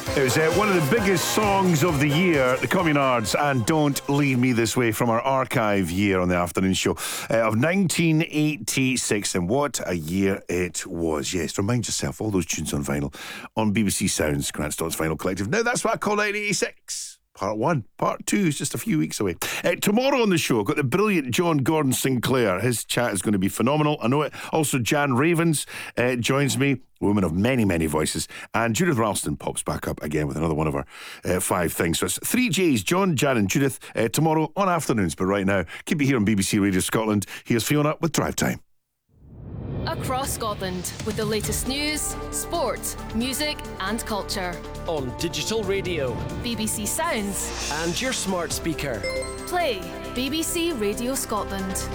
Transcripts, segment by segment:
It was one of the biggest songs of the year, the Communards, and Don't Leave Me This Way from our archive year on the afternoon show of 1986. And what a year it was. Yes, remind yourself, all those tunes on vinyl on BBC Sounds, Grant Stott's Vinyl Collective. Now, that's what I call 1986. Part 1. Part 2 is just a few weeks away. Tomorrow on the show, I've got the brilliant John Gordon Sinclair. His chat is going to be phenomenal. I know it. Also, Jan Ravens joins me, woman of many, many voices. And Judith Ralston pops back up again with another one of her 5 things. So it's 3 J's, John, Jan and Judith, tomorrow on afternoons. But right now, keep it here on BBC Radio Scotland. Here's Fiona with Drive Time. Across Scotland with the latest news, sport, music and culture. On digital radio, BBC Sounds and your smart speaker. Play BBC Radio Scotland.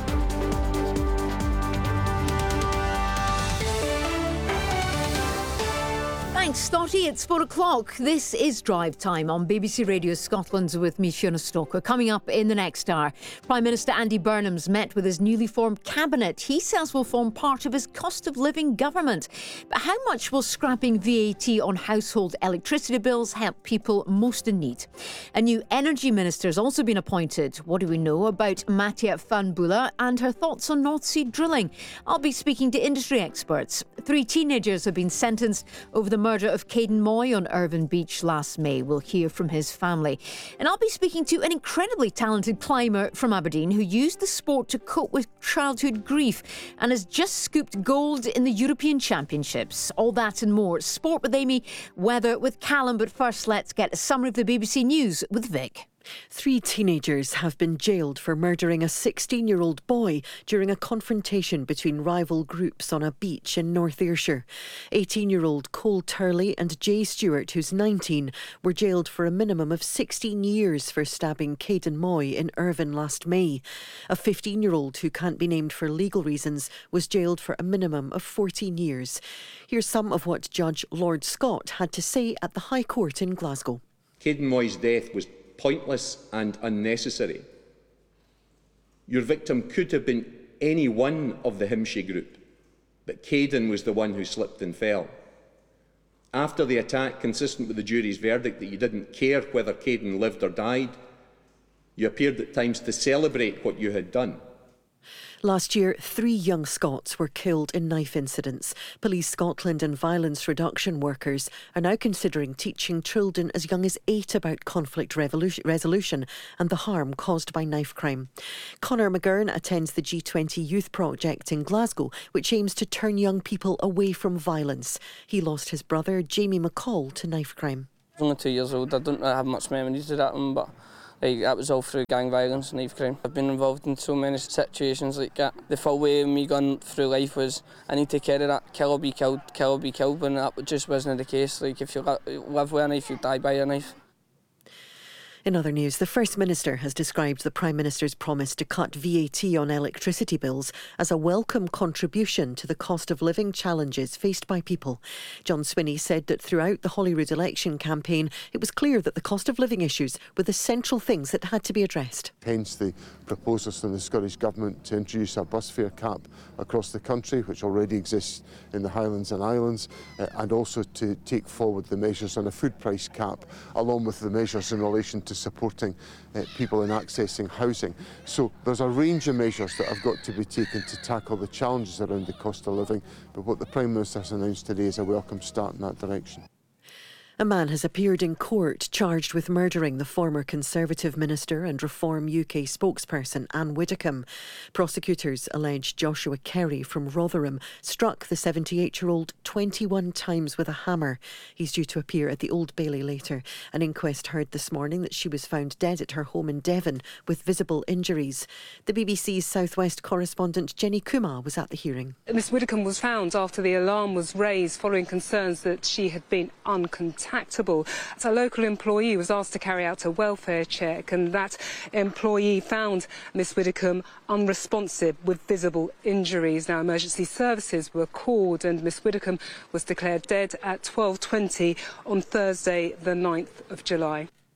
Thanks, Stotty. It's 4 o'clock. This is Drive Time on BBC Radio Scotland with me, Fiona Stoker. Coming up in the next hour, Prime Minister Andy Burnham's met with his newly formed cabinet. He says will form part of his cost of living government. But how much will scrapping VAT on household electricity bills help people most in need? A new energy minister has also been appointed. What do we know about Mattia Fanbula and her thoughts on North Sea drilling? I'll be speaking to industry experts. 3 teenagers have been sentenced over the murder of Caden Moy on Irvine Beach last May. We'll hear from his family. And I'll be speaking to an incredibly talented climber from Aberdeen who used the sport to cope with childhood grief and has just scooped gold in the European Championships. All that and more. Sport with Amy, weather with Callum. But first, let's get a summary of the BBC News with Vic. 3 teenagers have been jailed for murdering a 16-year-old boy during a confrontation between rival groups on a beach in North Ayrshire. 18-year-old Cole Turley and Jay Stewart, who's 19, were jailed for a minimum of 16 years for stabbing Caden Moy in Irvine last May. A 15-year-old who can't be named for legal reasons was jailed for a minimum of 14 years. Here's some of what Judge Lord Scott had to say at the High Court in Glasgow. Caden Moy's death was pointless and unnecessary. Your victim could have been any one of the Himshie group, but Caden was the one who slipped and fell. After the attack, consistent with the jury's verdict that you didn't care whether Caden lived or died, you appeared at times to celebrate what you had done. Last year, 3 young Scots were killed in knife incidents. Police Scotland and violence reduction workers are now considering teaching children as young as 8 about conflict resolution and the harm caused by knife crime. Conor McGurn attends the G20 Youth Project in Glasgow, which aims to turn young people away from violence. He lost his brother, Jamie McCall, to knife crime. I'm only 2 years old. I don't have much memories of that one, but that was all through gang violence and knife crime. I've been involved in so many situations like that. The full way of me going through life was I need to carry that kill or be killed, when that just wasn't the case. Like if you live with a knife, you die by a knife. In other news, the First Minister has described the Prime Minister's promise to cut VAT on electricity bills as a welcome contribution to the cost of living challenges faced by people. John Swinney said that throughout the Holyrood election campaign, it was clear that the cost of living issues were the central things that had to be addressed. Hence the proposals from the Scottish Government to introduce a bus fare cap across the country, which already exists in the Highlands and Islands, and also to take forward the measures on a food price cap, along with the measures in relation to supporting people in accessing housing. So there's a range of measures that have got to be taken to tackle the challenges around the cost of living, but what the Prime Minister has announced today is a welcome start in that direction. A man has appeared in court charged with murdering the former Conservative Minister and Reform UK spokesperson Anne Widdecombe. Prosecutors allege Joshua Kerry from Rotherham struck the 78-year-old 21 times with a hammer. He's due to appear at the Old Bailey later. An inquest heard this morning that she was found dead at her home in Devon with visible injuries. The BBC's South West correspondent Jenny Kuma was at the hearing. Miss Widdecombe was found after the alarm was raised following concerns that she had been uncontactable. A local employee was asked to carry out a welfare check, and that employee found Miss Widdecombe unresponsive with visible injuries. Now, emergency services were called and Miss Widdecombe was declared dead at 12:20 on Thursday, the 9th of July.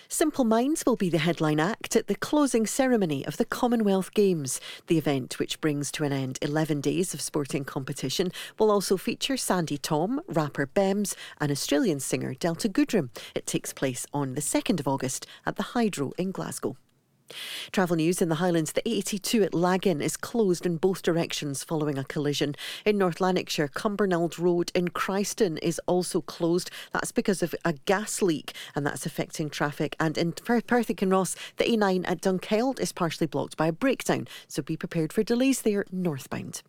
Simple Minds will be the headline act at the closing ceremony of the Commonwealth Games. The event, which brings to an end 11 days of sporting competition, will also feature Sandy Tom, rapper Bems and Australian singer Delta Goodrem. It takes place on the 2nd of August at the Hydro in Glasgow. Travel news in the Highlands. The A82 at Laggan is closed in both directions following a collision. In North Lanarkshire, Cumbernauld Road in Christon is also closed. That's because of a gas leak and that's affecting traffic. And in Perthick and Ross, the A9 at Dunkeld is partially blocked by a breakdown. So be prepared for delays there northbound.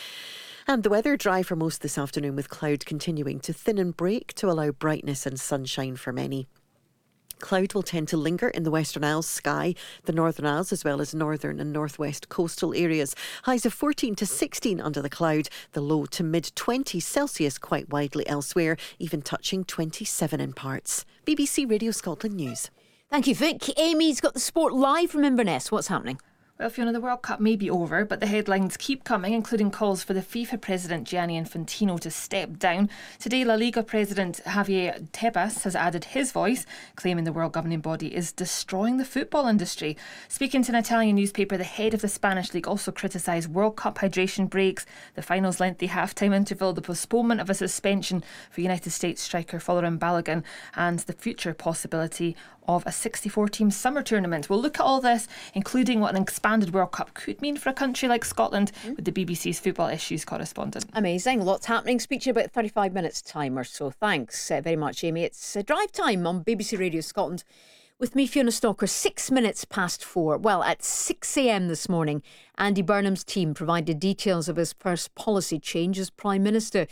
And the weather dry for most this afternoon, with cloud continuing to thin and break to allow brightness and sunshine for many. Cloud will tend to linger in the Western Isles, Skye, the Northern Isles, as well as northern and northwest coastal areas. Highs of 14 to 16 under the cloud, the low to mid-20s Celsius quite widely elsewhere, even touching 27 in parts. BBC Radio Scotland News. Thank you, Vic. Amy's got the sport live from Inverness. What's happening? Well, Fiona, the World Cup may be over, but the headlines keep coming, including calls for the FIFA president Gianni Infantino to step down. Today, La Liga president Javier Tebas has added his voice, claiming the world governing body is destroying the football industry. Speaking to an Italian newspaper, the head of the Spanish league also criticised World Cup hydration breaks, the final's lengthy half-time interval, the postponement of a suspension for United States striker Folarin Balogun, and the future possibility of a 64-team summer tournament. We'll look at all this, including what an expanded World Cup could mean for a country like Scotland, with the BBC's football issues correspondent. Amazing. Lots happening. Speak to you about 35 minutes time or so. Thanks very much, Amy. It's drive time on BBC Radio Scotland with me, Fiona Stalker. 6 minutes past 4. Well, at 6 a.m. this morning, Andy Burnham's team provided details of his first policy change as Prime Minister.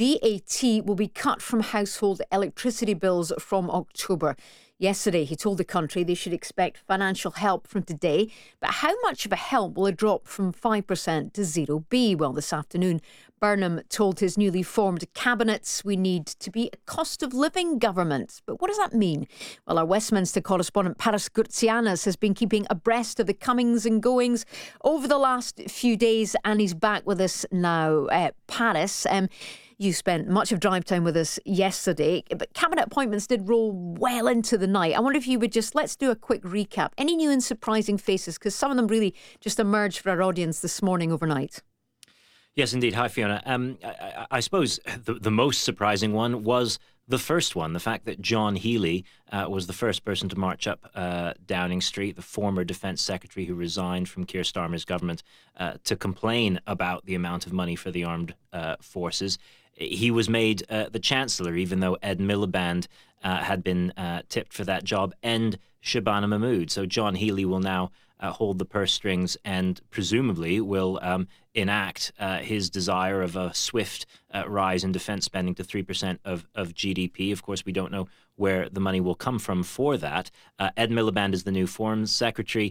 VAT will be cut from household electricity bills from October. Yesterday, he told the country they should expect financial help from today. But how much of a help will it drop from 5% to 0 be? Well, this afternoon, Burnham told his newly formed cabinet, we need to be a cost of living government. But what does that mean? Well, our Westminster correspondent Paris Gurtsianas has been keeping abreast of the comings and goings over the last few days, and he's back with us now. Paris, you spent much of drive time with us yesterday, but cabinet appointments did roll well into the night. I wonder if you would just, let's do a quick recap. Any new and surprising faces? Because some of them really just emerged for our audience this morning overnight. Yes, indeed. Hi, Fiona. I suppose the most surprising one was the first one, the fact that John Healey was the first person to march up Downing Street, the former Defence Secretary who resigned from Keir Starmer's government, to complain about the amount of money for the armed forces. He was made the Chancellor, even though Ed Miliband had been tipped for that job, and Shabana Mahmood. So John Healey will now hold the purse strings and presumably will enact his desire of a swift rise in defence spending to 3% of GDP. Of course, we don't know where the money will come from for that. Ed Miliband is the new Foreign Secretary.